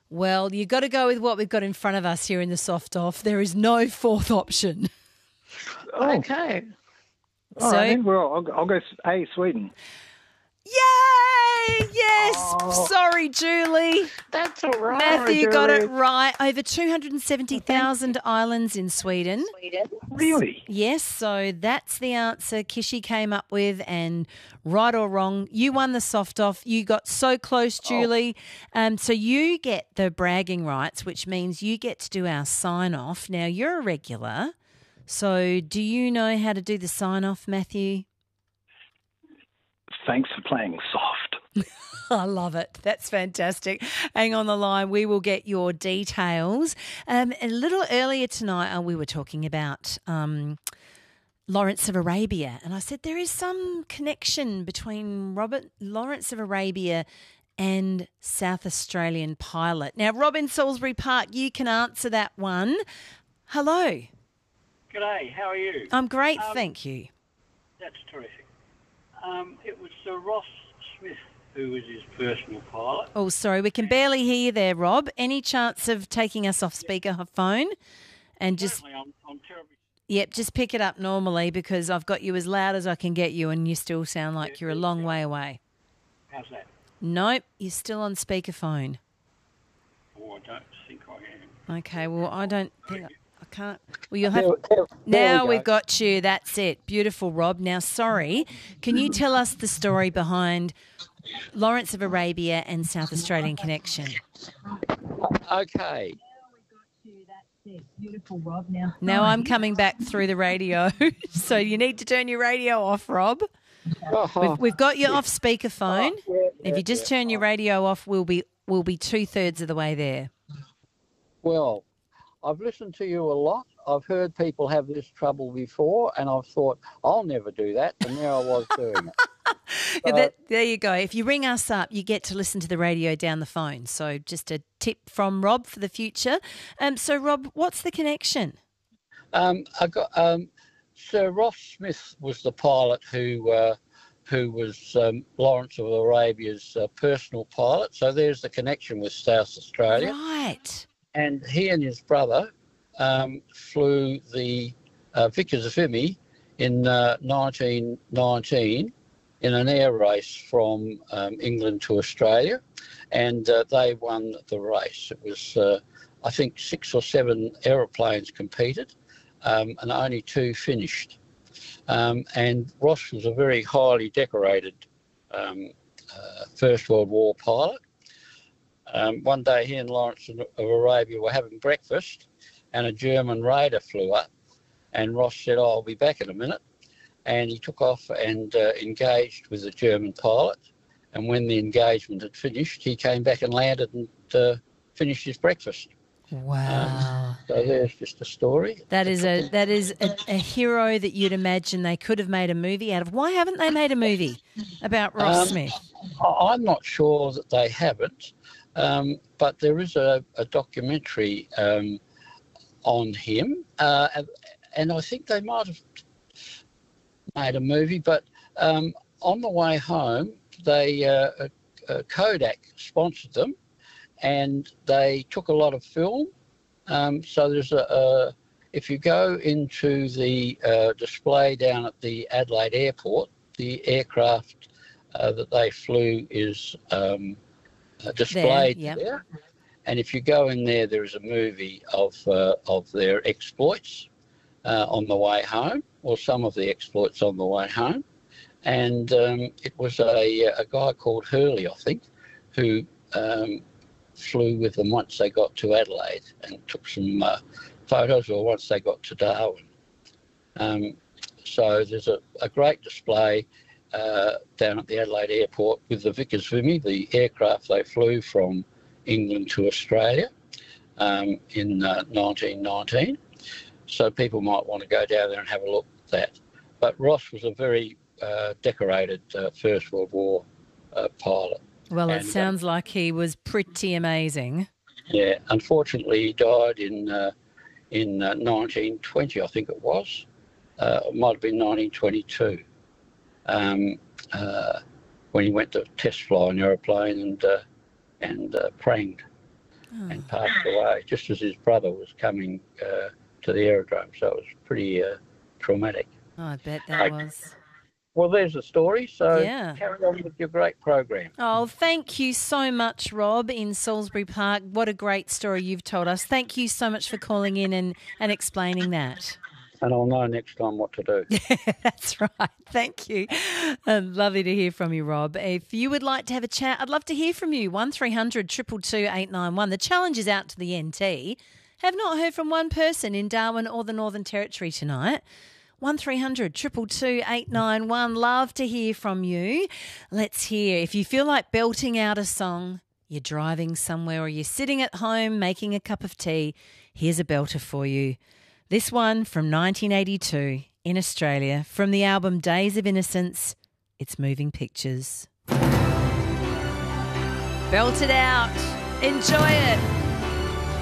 Well, you've got to go with what we've got in front of us here in the soft off. There is no fourth option. Okay. All right, then. Well, I'll go A, Sweden. Yay! Yes! Oh. Sorry, Julie. That's all right. Matthew got it Julie. right. Over 270,000 islands in Sweden. Really? Yes, so that's the answer Kishi came up with, and right or wrong, you won the soft off. You got so close, Julie. So you get the bragging rights, which means you get to do our sign off. Now, you're a regular, so do you know how to do the sign off, Matthew? Thanks for playing soft. I love it. That's fantastic. Hang on the line. We will get your details. A little earlier tonight, we were talking about Lawrence of Arabia, and I said there is some connection between Lawrence of Arabia and South Australian pilot. Now, Rob in Salisbury Park, you can answer that one. Hello. G'day, how are you? I'm great, thank you. That's terrific. It was Sir Ross Smith who was his personal pilot. Oh, sorry, we can barely hear you there, Rob. Any chance of taking us off speakerphone and just... Certainly, I'm terribly... Yep, just pick it up normally because I've got you as loud as I can get you and you still sound like you're a long way away. How's that? Nope, you're still on speakerphone. Oh, I don't think I am. Okay, well, I don't think... I can't... Well, you'll have... There Now we go. we've got you. That's it. Beautiful, Rob. Now, sorry, can you tell us the story behind Lawrence of Arabia and South Australian connection? Okay. Beautiful, Rob. Now I'm coming back through the radio, so you need to turn your radio off, Rob. We've got you off speakerphone. If you just turn your radio off, we'll be 2/3 of the way there. Well, I've listened to you a lot. I've heard people have this trouble before, and I've thought, I'll never do that, and there I was doing it. There you go. If you ring us up, you get to listen to the radio down the phone. So just a tip from Rob for the future. So, Rob, what's the connection? Sir Ross Smith was the pilot who was Lawrence of Arabia's personal pilot. So there's the connection with South Australia. Right. And he and his brother flew the Vickers Vimy in 1919 in an air race from England to Australia, and they won the race. It was, I think, 6 or 7 aeroplanes competed, and only 2 finished. And Ross was a very highly decorated First World War pilot. One day he and Lawrence of Arabia were having breakfast and a German raider flew up, and Ross said, I'll be back in a minute. And he took off and engaged with the German pilot. And when the engagement had finished, he came back and landed and finished his breakfast. Wow. So there's just a story. That is a hero that you'd imagine they could have made a movie out of. Why haven't they made a movie about Ross Smith? I'm not sure that they haven't. But there is a documentary on him, and I think they might have made a movie. But on the way home, Kodak sponsored them, and they took a lot of film. So there's if you go into the display down at the Adelaide Airport, the aircraft that they flew is displayed there. And if you go in there, there is a movie of their exploits on the way home, or some of the exploits on the way home. And it was a guy called Hurley, I think, who flew with them once they got to Adelaide and took some photos, or once they got to Darwin. So there's a great display down at the Adelaide Airport with the Vickers Vimy, the aircraft they flew from England to Australia in 1919. So people might want to go down there and have a look at that. But Ross was a very decorated First World War pilot. Well, it sounds like he was pretty amazing. Yeah, unfortunately he died in 1920, I think it was. It might have been 1922. When he went to test fly an aeroplane and pranged. and passed away just as his brother was coming to the aerodrome. So it was pretty traumatic. Oh, I bet that was. Well, there's a story, so Yeah. carry on with your great program. Oh, thank you so much, Rob, in Salisbury Park. What a great story you've told us. Thank you so much for calling in and explaining that. And I'll know next time what to do. That's right. Thank you. Lovely to hear from you, Rob. If you would like to have a chat, I'd love to hear from you. 1300 222 891. The challenge is out to the NT. Have not heard from one person in Darwin or the Northern Territory tonight. 1300 222 891. Love to hear from you. Let's hear. If you feel like belting out a song, you're driving somewhere or you're sitting at home making a cup of tea, here's a belter for you. This one from 1982 in Australia from the album Days of Innocence. It's Moving Pictures. Belt it out. Enjoy it.